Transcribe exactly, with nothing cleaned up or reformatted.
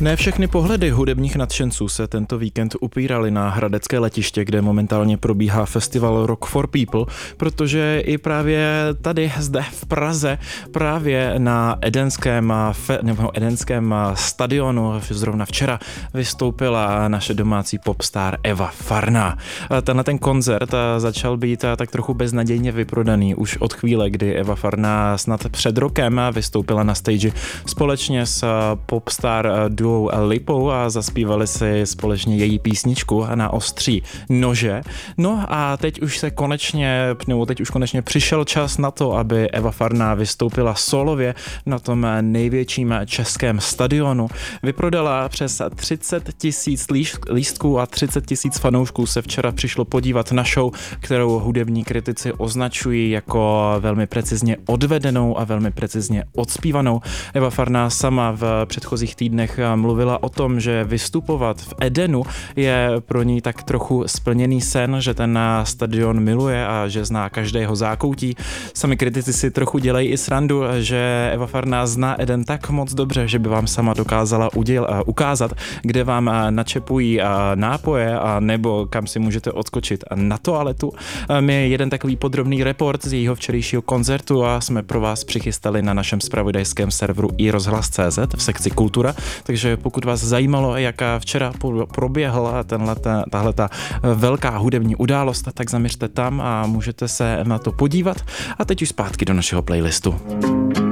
Ne všechny pohledy hudebních nadšenců se tento víkend upíraly na hradecké letiště, kde momentálně probíhá festival Rock for People, protože i právě tady, zde v Praze, právě na Edenském, fe, nebo Edenském stadionu zrovna včera vystoupila naše domácí popstar Eva Farná. Tenhle ten koncert začal být tak trochu beznadějně vyprodaný už od chvíle, kdy Eva Farná snad před rokem vystoupila na stage společně s popstar duo Lipou a zaspívali si společně její písničku Na ostří nože. No a teď už se konečně, nebo teď už konečně přišel čas na to, aby Eva Farná vystoupila solově na tom největším českém stadionu. Vyprodala přes třicet tisíc lístků a třicet tisíc fanoušků se včera přišlo podívat na show, kterou hudební kritici označují jako velmi precizně odvedenou a velmi precizně odspívanou. Eva Farná sama v předchozích týdnech mluvila o tom, že vystupovat v Edenu je pro ní tak trochu splněný sen, že ten stadion miluje a že zná každého zákoutí. Sami kritici si trochu dělají i srandu, že Eva Farná zná Eden tak moc dobře, že by vám sama dokázala uděl, ukázat, kde vám načepují nápoje a nebo kam si můžete odskočit na toaletu. My jeden takový podrobný report z jejího včerejšího koncertu a jsme pro vás přichystali na našem zpravodajském serveru i rozhlas tečka cé zet v sekci Kultura, takže pokud vás zajímalo, jaká včera proběhla tahleta velká hudební událost, tak zaměřte tam a můžete se na to podívat. A teď už zpátky do našeho playlistu.